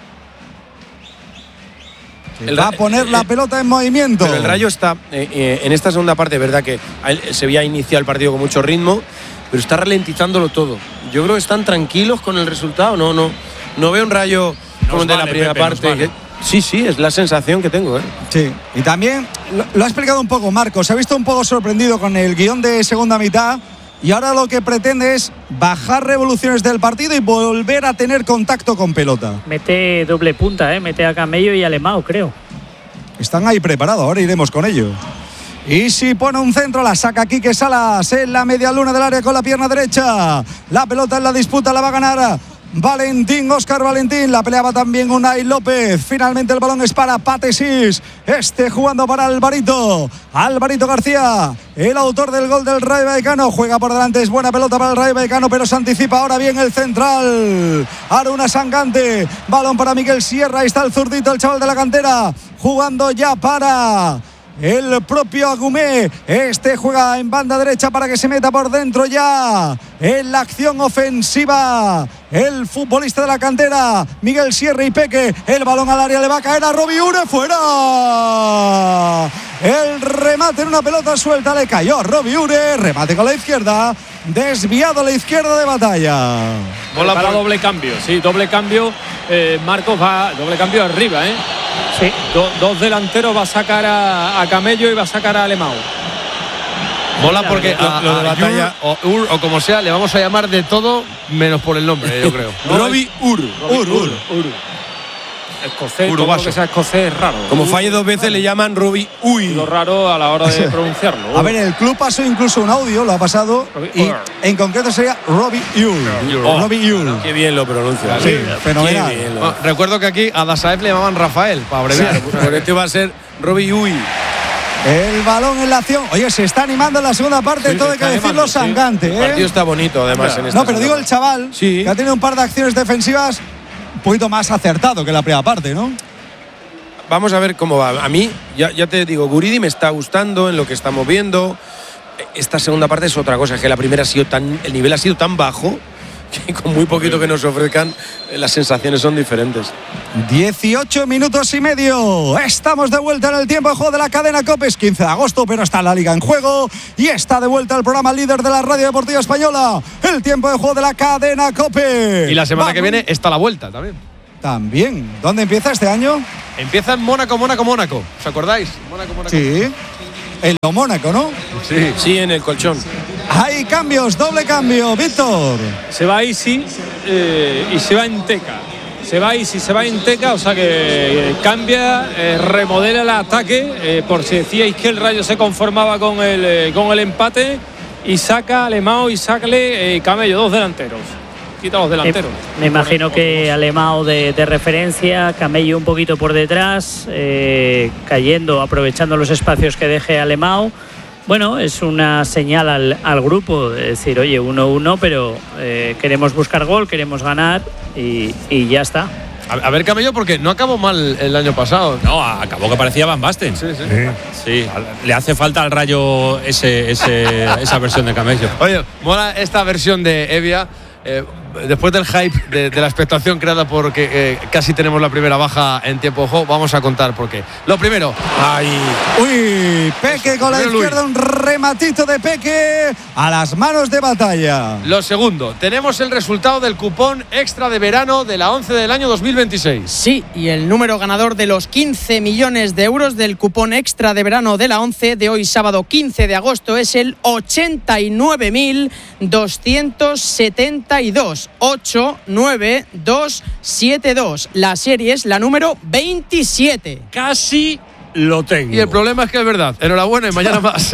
Va a poner la pelota en movimiento. Pero el Rayo está en esta segunda parte, verdad que el Sevilla inicia el partido con mucho ritmo, pero está ralentizándolo todo. Yo creo que están tranquilos con el resultado. No veo un Rayo como el de la primera parte. Sí, es la sensación que tengo. Sí, y también lo ha explicado un poco Marcos. Se ha visto un poco sorprendido con el guión de segunda mitad y ahora lo que pretende es bajar revoluciones del partido y volver a tener contacto con pelota. Mete doble punta, mete a Camello y a Alemão, creo. Están ahí preparados, ahora iremos con ello. Y si pone un centro, la saca Quique Salas en la media luna del área con la pierna derecha. La pelota en la disputa la va a ganar Valentín, Óscar Valentín. La peleaba también Unai López. Finalmente el balón es para Patesis. Jugando para Alvarito García, el autor del gol del Rayo Vallecano. Juega por delante, es buena pelota para el Rayo Vallecano, pero se anticipa ahora bien el central Aruna Sangante. Balón para Miguel Sierra. Ahí está el zurdito, el chaval de la cantera, jugando ya para el propio Agumé. Juega en banda derecha para que se meta por dentro ya en la acción ofensiva el futbolista de la cantera Miguel Sierra y Peque. El balón al área, le va a caer a Robbie Ure, fuera. El remate en una pelota suelta le cayó a Robbie Ure. Remate con la izquierda, desviado a la izquierda de Batalla. Bola para doble cambio, doble cambio. Marcos va doble cambio arriba, Sí. Dos delanteros, va a sacar a Camello y va a sacar a Alemão. Mola porque lo de Batalla o como sea, le vamos a llamar de todo menos por el nombre, yo creo. Robbie Ur. Escocés, todo lo que sea escocés es raro. Como falle 2 veces le llaman Robbie Uy. Lo raro a la hora de pronunciarlo. A ver, el club pasó incluso un audio, lo ha pasado, y en concreto sería Robbie Ur. Robbie Ur. Qué bien lo pronuncia. Sí, fenomenal. Recuerdo que aquí a Dasaev le llamaban Rafael, para abreviar. Por este va a ser Robbie Uy. El balón en la acción. Oye, se está animando en la segunda parte, todo hay que decirlo, Sangante. El partido está bonito, además. En esta no, pero digo el chaval, que ha tenido un par de acciones defensivas un poquito más acertado que la primera parte, ¿no? Vamos a ver cómo va. A mí, ya te digo, Guridi me está gustando en lo que estamos viendo. Esta segunda parte es otra cosa, que la primera el nivel ha sido tan bajo que con muy poquito que nos ofrezcan, las sensaciones son diferentes. 18 minutos y medio. Estamos de vuelta en el tiempo de juego de la cadena COPE. Es 15 de agosto, pero está la Liga en juego. Y está de vuelta el programa líder de la Radio Deportiva Española. El tiempo de juego de la cadena COPE. Y la semana que viene está la vuelta también. También. ¿Dónde empieza este año? Empieza en Mónaco. ¿Os acordáis? Mónaco. Sí. En lo Mónaco, ¿no? Sí, en el colchón. Hay cambios, doble cambio, Víctor. Se va Isi y se va Enteca. Se va Isi, se va Enteca, o sea que cambia, remodela el ataque, por si decíais que el Rayo se conformaba con el empate, y saca a Alemão y sacle Camello, 2 delanteros. Quita los delanteros. Me imagino que Alemão de referencia, Camello un poquito por detrás, cayendo, aprovechando los espacios que deje Alemão. Bueno, es una señal al grupo, de decir, oye, 1-1, pero queremos buscar gol, queremos ganar y ya está. A ver, Camello, porque no acabó mal el año pasado. No, acabó que parecía Van Basten. Sí. Le hace falta al Rayo esa versión de Camello. Oye, mola esta versión de Evia. Después del hype de la expectación creada porque casi tenemos la primera baja en tiempo de juego, vamos a contar por qué. Lo primero, uy, Peque con la izquierda, un rematito de Peque a las manos de Batalla. Lo segundo, tenemos el resultado del cupón extra de verano de la 11 del año 2026. Sí, y el número ganador de los 15 millones de euros del cupón extra de verano de la 11 de hoy sábado 15 de agosto es el 89.272. 89272. La serie es la número 27. Casi lo tengo. Y el problema es que es verdad. Enhorabuena y mañana más.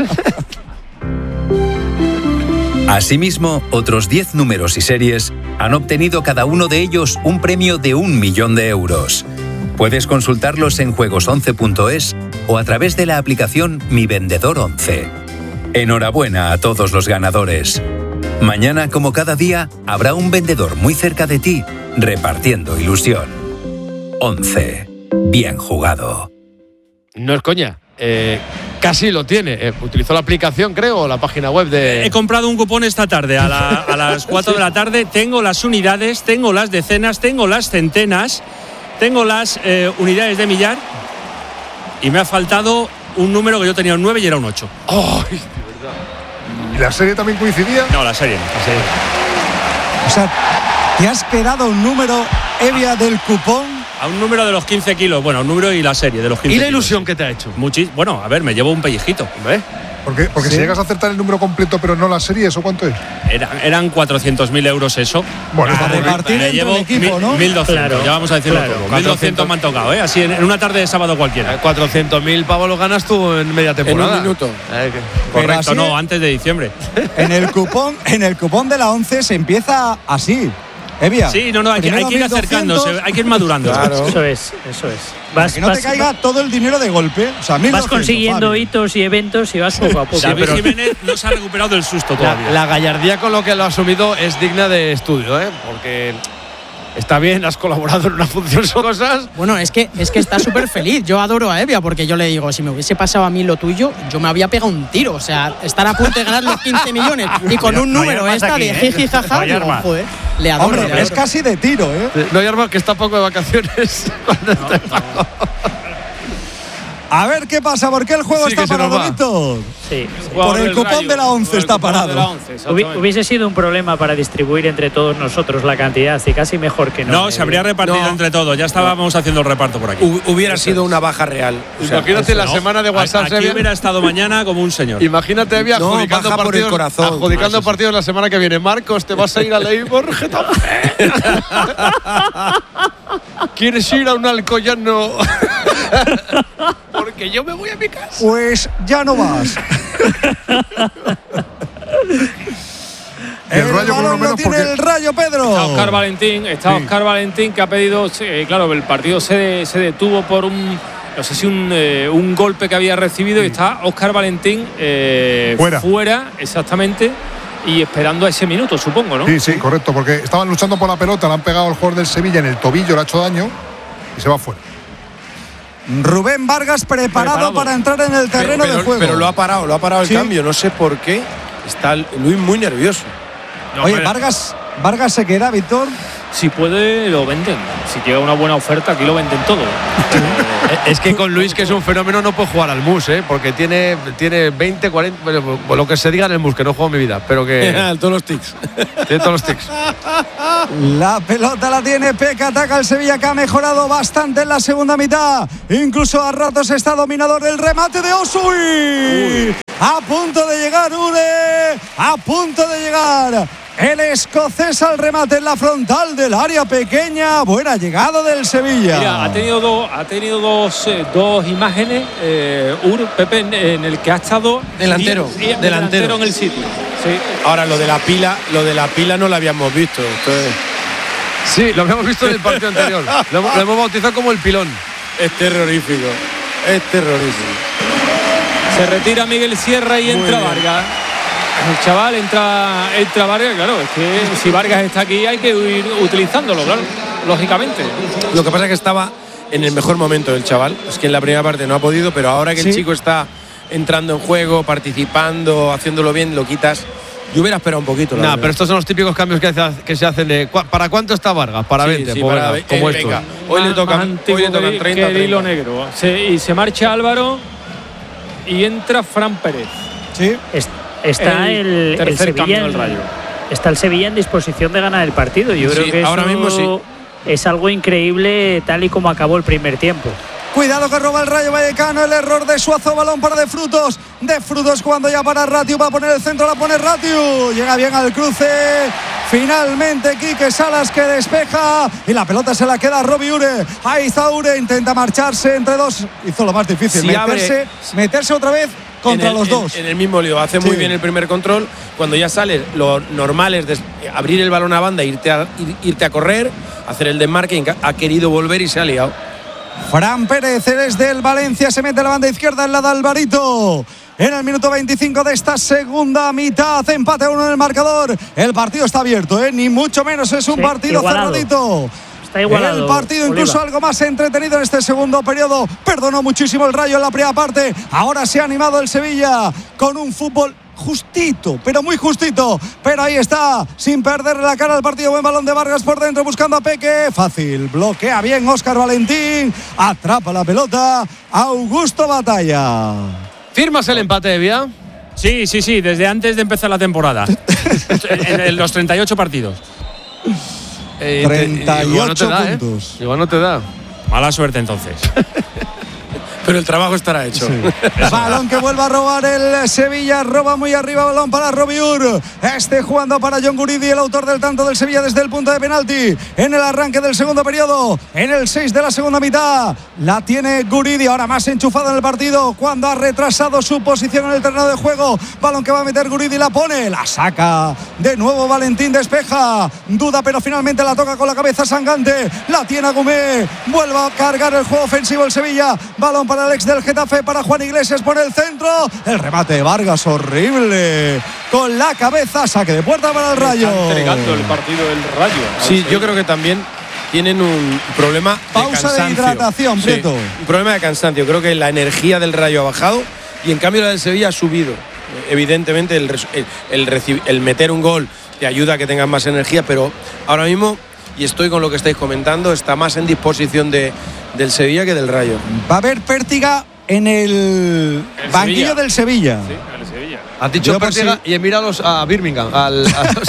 Asimismo, otros 10 números y series han obtenido cada uno de ellos un premio de 1 millón de euros. Puedes consultarlos en juegos11.es o a través de la aplicación Mi Vendedor 11. Enhorabuena a todos los ganadores. Mañana, como cada día, habrá un vendedor muy cerca de ti, repartiendo ilusión. 11. Bien jugado. No es coña. Casi lo tiene. Utilizó la aplicación, creo, o la página web de... He comprado un cupón esta tarde a las 4 de la tarde. Tengo las unidades, tengo las decenas, tengo las centenas, tengo las unidades de millar. Y me ha faltado un número que yo tenía un 9 y era un 8. ¡Oh! ¿Y la serie también coincidía? No, la serie no. O sea, ¿te has quedado un número, Evia, del cupón? A un número de los 15 kilos. Bueno, un número y la serie de los 15 ¿Y la kilos. ilusión que te ha hecho? Bueno, a ver, me llevo un pellejito. ¿Ves? Porque ¿Sí? si llegas a acertar el número completo pero no la serie, ¿eso cuánto es? Eran 400.000 euros eso. Bueno, para repartir me llevo el equipo, ¿no? 1.200, Claro, ya vamos a decirlo todo. 1.200 me han tocado, así en una tarde de sábado cualquiera. 400.000 pavos lo ganas tú en media temporada. En un minuto. Correcto, así, no, antes de diciembre. En el cupón de la 11 se empieza así. Evia. Sí, no, hay que ir acercándose, hay que ir madurando. Claro. Eso es. Que no te caiga todo el dinero de golpe. O sea, 1.200, vas consiguiendo Fabio. hitos y eventos y vas poco a poco. David Jiménez no se ha recuperado del susto todavía. La gallardía con lo que lo ha asumido es digna de estudio, porque está bien, has colaborado en una función, son cosas. Bueno, es que está súper feliz. Yo adoro a Evia porque yo le digo, si me hubiese pasado a mí lo tuyo, yo me había pegado un tiro. O sea, estar a punto de ganar los 15 millones y con un número esta de jiji jaja, digo, joder, le adoro. Hombre, le adoro. es casi de tiro, No hay arma que está poco de vacaciones. A ver qué pasa, ¿por qué el juego Sí, que está se nos parado, va. Víctor? Sí. Por el cupón de la 11 está parado. Hubiese sido un problema para distribuir entre todos nosotros la cantidad, así casi mejor que no. No, se habría repartido entre todos. Ya estábamos haciendo el reparto por aquí. Hubiera sido una baja real. O sea, Imagínate la No, semana de WhatsApp. Aquí hubiera estado mañana como un señor. Imagínate, Evia, No, adjudicando baja por el partidos, corazón. adjudicando partidos la semana que viene. Marcos, te vas a ir a Leibar, Getafe. ¿Quieres ir a un Alcoyano? Porque yo me voy a mi casa. Pues ya no vas. El Rayo por lo balón menos lo tiene porque el Rayo, Pedro. Está Oscar Valentín que ha pedido, claro, el partido se detuvo por un no sé si un golpe que había recibido y está Óscar Valentín fuera, exactamente, y esperando a ese minuto, supongo, ¿no? Sí, correcto, porque estaban luchando por la pelota, le han pegado al jugador del Sevilla en el tobillo, le ha hecho daño y se va fuera. Rubén Vargas preparado para entrar en el terreno de juego. Pero lo ha parado el cambio, no sé por qué. Está Luis muy nervioso. Oye, Vargas se queda, Víctor. Si puede, lo venden. Si llega una buena oferta, aquí lo venden todo. Es que con Luis, que es un fenómeno, no puede jugar al MUS, porque tiene 20, 40, bueno, lo que se diga en el MUS, que no juego en mi vida, pero que todos los tics. Tiene todos los tics. La pelota la tiene Peca, ataca el Sevilla, que ha mejorado bastante en la segunda mitad. Incluso a ratos está dominador el remate de Osui. A punto de llegar Ure, a punto de llegar el escocés al remate en la frontal del área pequeña. Buena llegada del Sevilla. Mira, ha tenido dos imágenes, Pepe, en el que ha estado delantero en el sitio. Sí. Ahora lo de la pila no lo habíamos visto. Entonces... Sí, lo habíamos visto en el partido anterior. Lo hemos bautizado como el pilón. Es terrorífico. Se retira Miguel Sierra y entra Vargas. El chaval entra Vargas, claro, es que si Vargas está aquí hay que ir utilizándolo, claro, lógicamente. Lo que pasa es que estaba en el mejor momento del chaval, es que en la primera parte no ha podido, pero ahora que el chico está entrando en juego, participando, haciéndolo bien, lo quitas. Yo hubiera esperado un poquito. Pero estos son los típicos cambios que se hacen de ¿para cuánto está Vargas? Para 20, como esto. Hoy le tocan 30. El hilo negro. Y se marcha Álvaro y entra Fran Pérez. Sí. Está el Sevilla del Rayo. Está el Sevilla en disposición de ganar el partido. Yo creo que ahora mismo es algo increíble tal y como acabó el primer tiempo. Cuidado que roba el Rayo Vallecano, el error de Suazo, balón para De Frutos cuando ya para Ratiu, va a poner el centro, la pone Ratiu, llega bien al cruce, finalmente Quique Salas que despeja y la pelota se la queda a Robbie Ure. Ahí está Ure, intenta marcharse entre dos, hizo lo más difícil, meterse otra vez contra los dos. En el mismo lío, hace muy bien el primer control. Cuando ya sales, lo normal es abrir el balón a banda, irte a correr, hacer el desmarque, ha querido volver y se ha liado. Fran Pérez desde el Valencia se mete a la banda izquierda en la de Alvarito. En el minuto 25 de esta segunda mitad, empate a 1 en el marcador. El partido está abierto, ni mucho menos es un partido cerradito. Está igualado, el partido incluso algo más entretenido en este segundo periodo. Perdonó muchísimo el Rayo en la primera parte. Ahora se ha animado el Sevilla con un fútbol justito, pero muy justito. Pero ahí está, sin perder la cara al partido. Buen balón de Vargas por dentro buscando a Peque. Fácil, bloquea bien Óscar Valentín. Atrapa la pelota Augusto Batalla. ¿Firmas el empate, Evia? Sí, desde antes de empezar la temporada. en los 38 partidos. 38 puntos. Igual no te da. Mala suerte entonces. Pero el trabajo estará hecho. Balón que vuelve a robar el Sevilla, roba muy arriba, balón para Robiur. Jugando para John Guridi, el autor del tanto del Sevilla desde el punto de penalti. En el arranque del segundo periodo, en el 6 de la segunda mitad, la tiene Guridi, ahora más enchufado en el partido, cuando ha retrasado su posición en el terreno de juego. Balón que va a meter Guridi, la pone, la saca. De nuevo Valentín despeja, duda, pero finalmente la toca con la cabeza Sangante. La tiene Agumé, vuelve a cargar el juego ofensivo el Sevilla. Balón para Alex del Getafe, para Juan Iglesias por el centro, el remate de Vargas horrible con la cabeza, saque de puerta para el Rayo. Está entregando el partido del Rayo. Sí, yo creo que también tienen un problema pausa de hidratación, Prieto. Un problema de cansancio. Creo que la energía del Rayo ha bajado y en cambio la del Sevilla ha subido. Evidentemente el meter un gol te ayuda a que tengas más energía, pero ahora mismo, y estoy con lo que estáis comentando, está más en disposición del Sevilla que del Rayo. Va a haber pértiga en el banquillo Sevilla. Del Sevilla. Sí, el Sevilla. Has dicho pértiga y he mirado a Birmingham, al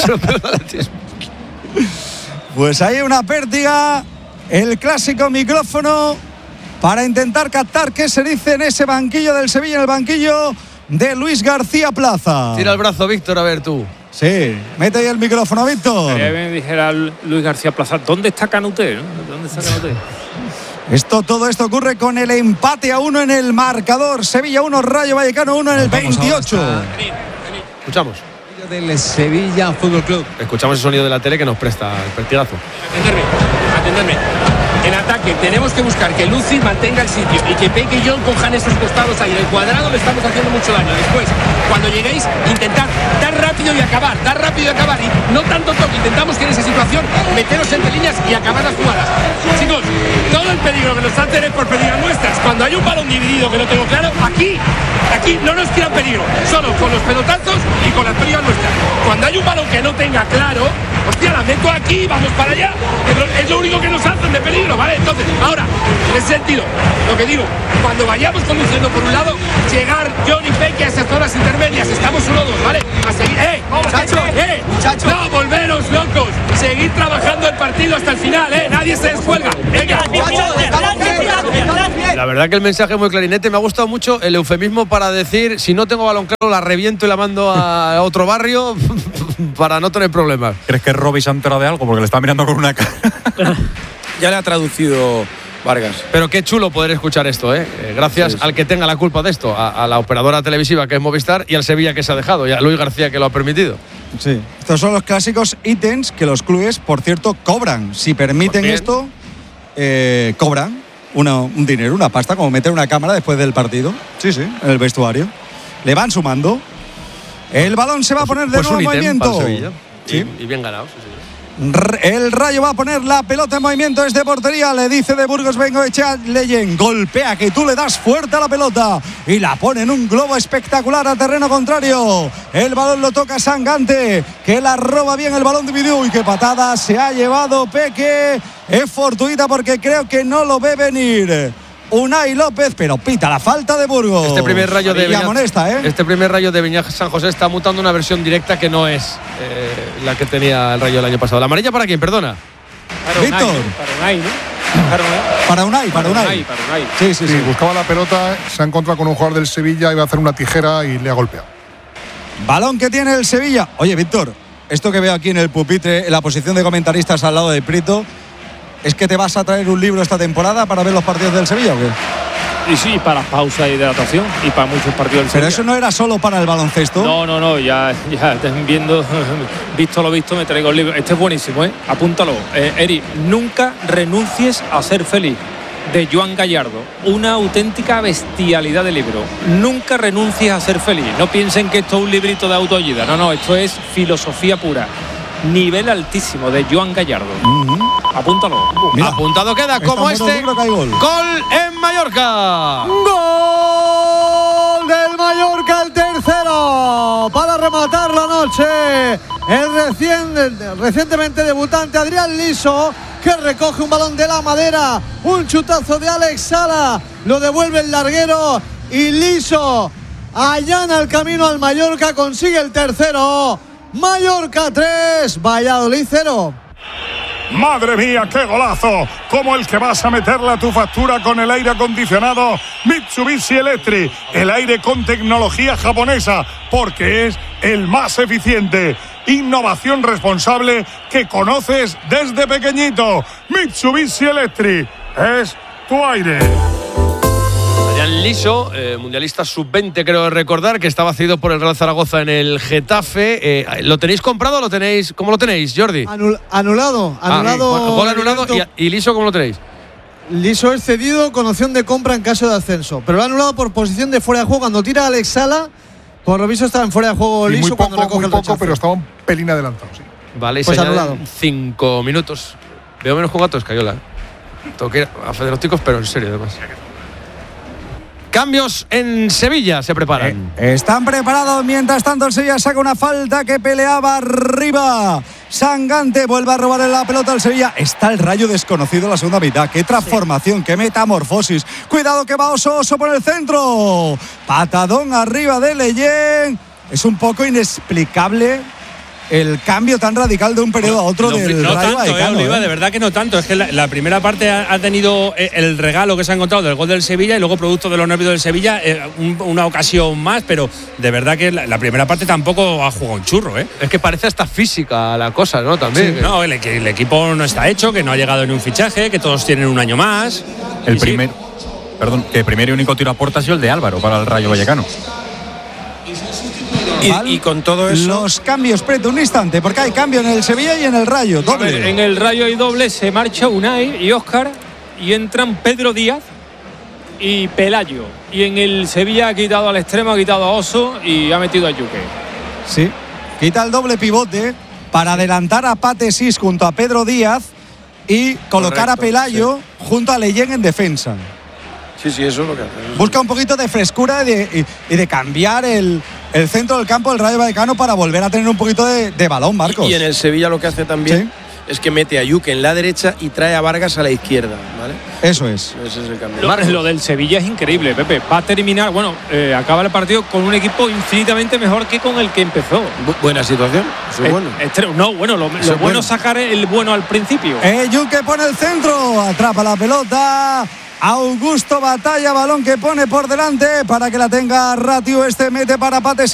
Pues hay una pértiga, el clásico micrófono para intentar captar qué se dice en ese banquillo del Sevilla, en el banquillo de Luis García Plaza. Tira el brazo, Víctor, a ver tú. Sí, mete ahí el micrófono, Víctor. Quería que me dijera Luis García Plaza, ¿dónde está Canuté? ¿Dónde está Canuté? Todo esto ocurre con el empate a 1 en el marcador. Sevilla 1, Rayo Vallecano 1 en el 28. Escuchamos. Del Sevilla Fútbol Club. Escuchamos el sonido de la tele que nos presta el pertigazo. Atenderme. En ataque tenemos que buscar que Lucy mantenga el sitio y que Peque y John cojan esos costados ahí. En el cuadrado le estamos haciendo mucho daño. Después, cuando lleguéis, intentad dar rápido y acabar. Y no tanto toque. Intentamos que en esa situación meteros entre líneas y acabar las jugadas. Chicos, todo el peligro que nos hacen es por pérdidas nuestras. Cuando hay un balón dividido que no tengo claro, aquí no nos tiran peligro. Solo con los pelotazos y con las pérdidas nuestras. Cuando hay un balón que no tenga claro, hostia, la meto aquí y vamos para allá. Es lo único que nos hacen de peligro, ¿vale? Entonces, ahora, en ese sentido, lo que digo, cuando vayamos conduciendo por un lado, llegar John y Peque a esas zonas intermedias, estamos uno dos, ¿vale? A seguir, muchachos, no, volveros locos, seguir trabajando el partido hasta el final, nadie se descuelga. Venga, La verdad que el mensaje es muy clarinete. Me ha gustado mucho el eufemismo para decir, si no tengo balón claro, la reviento y la mando a otro barrio para no tener problemas. ¿Crees que Robbie se ha enterado de algo? Porque le está mirando con una cara. Ya le ha traducido Vargas. Pero qué chulo poder escuchar esto, gracias al que tenga la culpa de esto, a la operadora televisiva que es Movistar y al Sevilla que se ha dejado, y a Luis García que lo ha permitido. Sí, estos son los clásicos ítems que los clubes, por cierto, cobran. Si permiten esto, cobran un dinero, una pasta, como meter una cámara después del partido. Sí, en el vestuario. Le van sumando. El balón se va a poner de nuevo en movimiento. Sí. Y bien ganado, sí. El Rayo va a poner la pelota en movimiento desde portería. Le dice de Burgos Bengoechea Leyen. Golpea, que tú le das fuerte a la pelota y la pone en un globo espectacular a terreno contrario. El balón lo toca Sangante, que la roba bien el balón dividido. Y qué patada se ha llevado Peque. Es fortuita porque creo que no lo ve venir Unai López, pero pita la falta de Burgos. Este primer rayo de Beñat, Este primer rayo de Beñat San José está mutando una versión directa que no es la que tenía el Rayo el año pasado. ¿La amarilla para quién? Perdona. Víctor. Para Unai. Sí. Buscaba la pelota, se ha encontrado con un jugador del Sevilla, iba a hacer una tijera y le ha golpeado. Balón que tiene el Sevilla. Oye, Víctor, esto que veo aquí en el pupitre, en la posición de comentaristas al lado de Prieto, ¿es que te vas a traer un libro esta temporada para ver los partidos del Sevilla o qué? Y sí, para pausa y hidratación y para muchos partidos del Sevilla. Pero eso no era solo para el baloncesto. No, ya visto lo visto, me traigo el libro. Este es buenísimo, apúntalo. Eri, nunca renuncies a ser feliz, de Joan Gallardo. Una auténtica bestialidad de libro. Nunca renuncies a ser feliz. No piensen que esto es un librito de autoayuda. No, esto es filosofía pura. Nivel altísimo de Joan Gallardo. Apúntalo. Mira, apuntado queda como este. Gol en Mallorca. Gol del Mallorca, el tercero para rematar la noche. El recientemente debutante Adrián Liso, que recoge un balón de la madera. Un chutazo de Alex Sala. Lo devuelve el larguero. Y Liso allana el camino al Mallorca. Consigue el tercero. Mallorca 3, Valladolid 0. Madre mía, qué golazo, como el que vas a meterle a tu factura con el aire acondicionado Mitsubishi Electric, el aire con tecnología japonesa, porque es el más eficiente. Innovación responsable que conoces desde pequeñito. Mitsubishi Electric es tu aire. Adrián Liso, mundialista sub-20, creo recordar, que estaba cedido por el Real Zaragoza en el Getafe. ¿Lo tenéis comprado o lo tenéis? ¿Cómo lo tenéis, Jordi? Anulado. Gol anulado. ¿Y Liso cómo lo tenéis? Liso es cedido con opción de compra en caso de ascenso, pero lo ha anulado por posición de fuera de juego. Cuando tira Alex Sala, por lo visto estaba en fuera de juego Liso. Muy cuando recoge muy poco, pero estaba un pelín adelantado. Sí. Vale, pues anulado. 5 minutos. Veo menos jugato, Escayola. Tengo que ir a Federópticos, pero en serio, además. Cambios en Sevilla se preparan. Están preparados. Mientras tanto, el Sevilla saca una falta que peleaba arriba. Sangante vuelve a robar la pelota al Sevilla. Está el Rayo desconocido en la segunda mitad. Qué transformación, qué metamorfosis. Cuidado que va Oso por el centro. Patadón arriba de Leyen. Es un poco inexplicable el cambio tan radical de un periodo a otro del Rayo Vallecano. Oliva, de verdad que no tanto. Es que la primera parte ha tenido el regalo que se ha encontrado del gol del Sevilla y luego, producto de los nervios del Sevilla, una ocasión más, pero de verdad que la primera parte tampoco ha jugado un churro. Es que parece hasta física la cosa, ¿no? También. Sí, no, el equipo no está hecho, que no ha llegado ni un fichaje, que todos tienen un año más. El primer y único tiro a puerta ha sido el de Álvaro para el Rayo Vallecano. Y con todo eso, los cambios, Preto, un instante, porque hay cambio en el Sevilla y en el Rayo, doble. En el Rayo hay doble, se marcha Unai y Óscar y entran Pedro Díaz y Pelayo. Y en el Sevilla ha quitado al extremo, ha quitado a Oso y ha metido a Yuque. Sí, quita el doble pivote para adelantar a Pate Sis junto a Pedro Díaz y colocar a Pelayo junto a Leyen en defensa. Sí, eso es lo que hace. Busca un poquito de frescura y de cambiar el centro del campo del Rayo Vallecano para volver a tener un poquito de balón, Marcos. Y en el Sevilla lo que hace también es que mete a Yuque en la derecha y trae a Vargas a la izquierda, ¿vale? Eso es. Ese es el cambio. Lo del Sevilla es increíble, Pepe. Va a terminar, acaba el partido con un equipo infinitamente mejor que con el que empezó. Buena situación, eso es bueno. Lo bueno es sacar el bueno al principio. Yuque pone el centro, atrapa la pelota. Augusto Batalla, balón que pone por delante para que la tenga Ratiu. Mete para Pate